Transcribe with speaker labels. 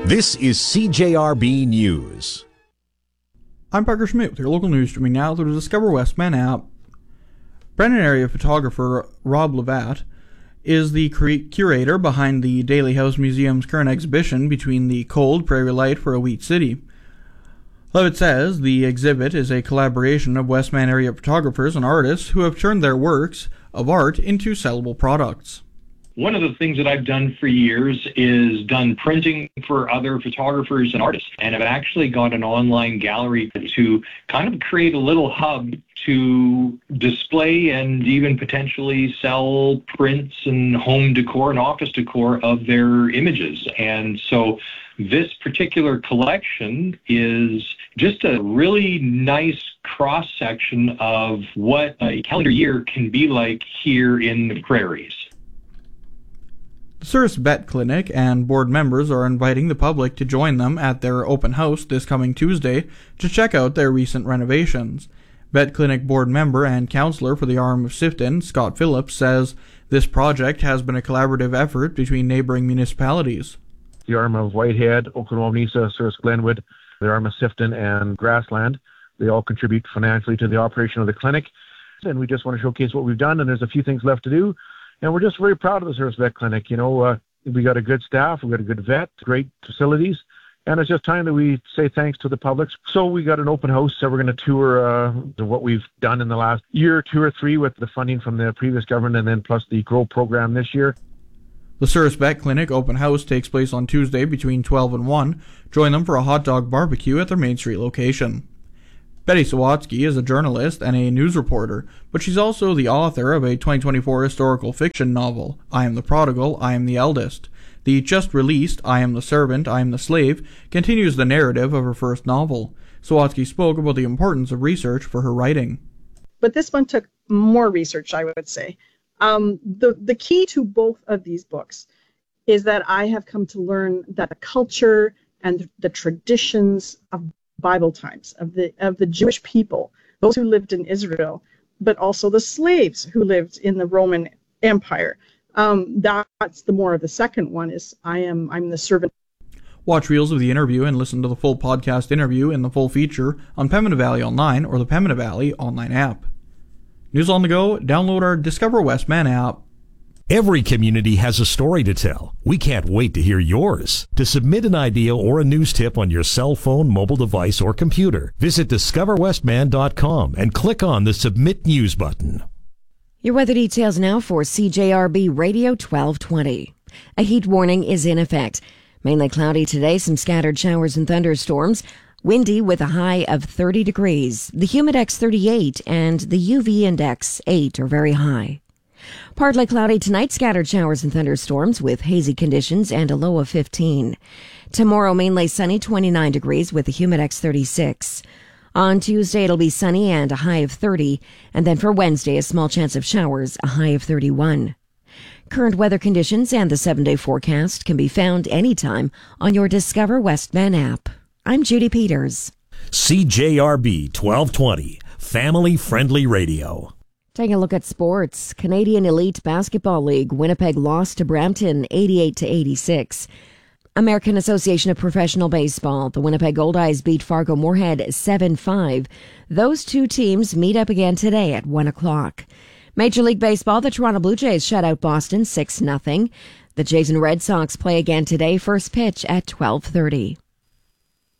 Speaker 1: This is CJRB News.
Speaker 2: I'm Parker Schmidt with your local news streaming now through the Discover Westman app. Brandon area photographer Rob Levatt is the curator behind the Daly House Museum's current exhibition Between the Cold Prairie Light for a Wheat City. Levitt says the exhibit is a collaboration of Westman area photographers and artists who have turned their works of art into sellable products.
Speaker 3: One of the things that I've done for years is done printing for other photographers and artists. And I've actually got an online gallery to kind of create a little hub to display and even potentially sell prints and home decor and office decor of their images. And so this particular collection is just a really nice cross-section of what a calendar year can be like here in the prairies.
Speaker 2: The Souris Vet Clinic and board members are inviting the public to join them at their open house this coming Tuesday to check out their recent renovations. Vet Clinic board member and councillor for the arm of Sifton, Scott Phillips, says this project has been a collaborative effort between neighbouring municipalities.
Speaker 4: The arm of Whitehead, Okanawanisa, Souris Glenwood, the arm of Sifton and Grassland, they all contribute financially to the operation of the clinic. And we just want to showcase what we've done, and there's a few things left to do. And we're just very proud of the Souris Vet Clinic. You know, we got a good staff, we got a good vet, great facilities, and it's just time that we say thanks to the public. So we got an open house, so we're going to tour what we've done in the last year, 2 or 3, with the funding from the previous government, and then plus the GROW program this year.
Speaker 2: The Souris Vet Clinic open house takes place on Tuesday between 12 and 1. Join them for a hot dog barbecue at their Main Street location. Betty Sawatsky is a journalist and a news reporter, but she's also the author of a 2024 historical fiction novel, I Am the Prodigal, I Am the Eldest. The just-released I Am the Servant, I Am the Slave continues the narrative of her first novel. Sawatsky spoke about the importance of research for her writing.
Speaker 5: But this one took more research, I would say. The key to both of these books is that I have come to learn that the culture and the traditions of Bible times, of the Jewish people, those who lived in Israel, but also the slaves who lived in the Roman Empire. That's the more of the second one is I'm the servant.
Speaker 2: Watch reels of the interview and listen to the full podcast interview in the full feature on Pembina Valley Online or the Pembina Valley online app. News on the go, download our Discover Westman app.
Speaker 1: Every community has a story to tell. We can't wait to hear yours. To submit an idea or a news tip on your cell phone, mobile device, or computer, visit discoverwestman.com and click on the Submit News button.
Speaker 6: Your weather details now for CJRB Radio 1220. A heat warning is in effect. Mainly cloudy today, some scattered showers and thunderstorms. Windy with a high of 30 degrees. The humidex 38 and the UV index 8 are very high. Partly cloudy tonight, scattered showers and thunderstorms with hazy conditions and a low of 15. Tomorrow, mainly sunny, 29 degrees with a humidex 36. On Tuesday, it'll be sunny and a high of 30. And then for Wednesday, a small chance of showers, a high of 31. Current weather conditions and the 7-day forecast can be found anytime on your Discover Westman app. I'm Judy Peters.
Speaker 1: CJRB 1220, family-friendly radio.
Speaker 6: Taking a look at sports. Canadian Elite Basketball League, Winnipeg lost to Brampton 88-86. American Association of Professional Baseball, the Winnipeg Goldeyes beat Fargo Moorhead 7-5. Those two teams meet up again today at 1 o'clock. Major League Baseball, the Toronto Blue Jays shut out Boston 6-0. The Jays and Red Sox play again today, first pitch at 12:30.